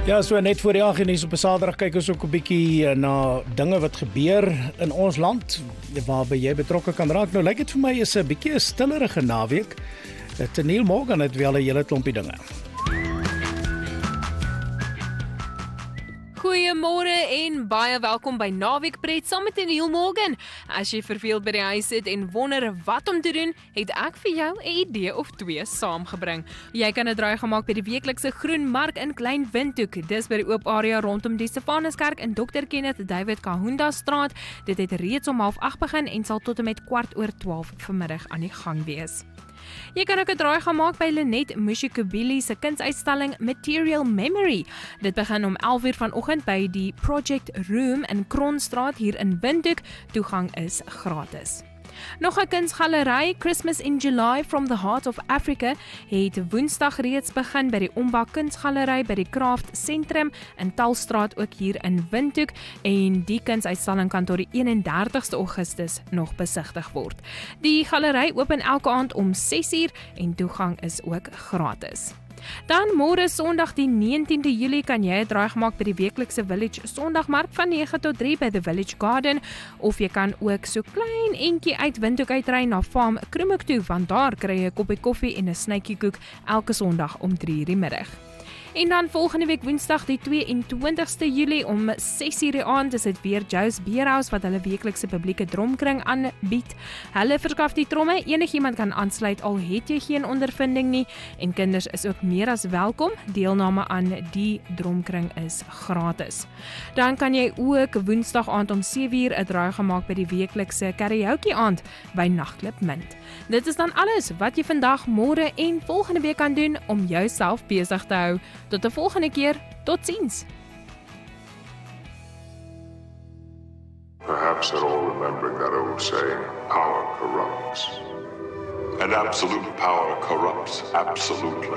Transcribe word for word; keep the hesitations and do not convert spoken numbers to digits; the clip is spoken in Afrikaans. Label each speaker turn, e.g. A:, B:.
A: Ja, so net voor die agternuus op 'n Saterdag kyk ons ook 'n bietjie na dinge wat gebeur in ons land waarby jy betrokke kan raak. Nou lyk dit vir my is 'n bietjie 'n stillerige naweek. Neil Morgan het wel 'n hele klompie dinge.
B: Goeiemôre en baie welkom by Naweek Pret saam met Neil Morgan. As jy verveeld by die huis sit en wonder wat om te doen, het ek vir jou 'n idee of twee saamgebring. Jy kan 'n draai gemaak by die weeklikse Groenmark in Klein Windhoek. Dis by die oop area rondom die Stefanuskerk in dokter Kenneth David Kahunda Straat. Dit het reeds om half agt begin en sal tot en met kwart oor twaalf vanmiddag aan die gang wees. Jy kan ook 'n draai gaan maak by Lenet Mushikubili se kunsuitstalling Material Memory. Dit begin om elf uur vanoggend by die Project Room in Kronstraat hier in Windhoek. Toegang is gratis. Nog 'n kunsgalery, Christmas in July from the Heart of Africa, het Woensdag reeds begin by die Ombak Kunsgalery by die Craft Sentrum in Talstraat ook hier in Windhoek en die kunsuitstalling kan tot die eenendertigste Augustus nog besigtig word. Die galery open elke aand om ses uur en toegang is ook gratis. Dan môre Sondag die negentiende Julie kan jy 'n draai gemaak by die weeklikse Village Sondagmark van nege tot drie by the Village Garden of jy kan ook so klein entjie uit Windhoek uitry na Farm Kroemhoek toe want daar kry jy 'n koppie koffie en 'n snytjie koek elke Sondag om drie uur die middag. En dan volgende week Woensdag die twee-en-twintigste Julie om ses uur die aand is dit weer Joe's Beerhouse wat hulle weeklikse publieke dromkring aanbied. Hulle verskaf die tromme, enigiemand kan aansluit al het jy geen ondervinding nie en kinders is ook meer as welkom. Deelname aan die dromkring is gratis. Dan kan jy ook Woensdag aand om sewe uur 'n draai gemaak by die weeklikse karaoke aand by Nagklip Mint. Dit is dan alles wat jy vandag, môre en volgende week kan doen om jouself besig te hou. Tot de volgende keer, tot ziens.
C: Perhaps they're all remembering that old saying, power corrupts. And absolute power corrupts absolutely.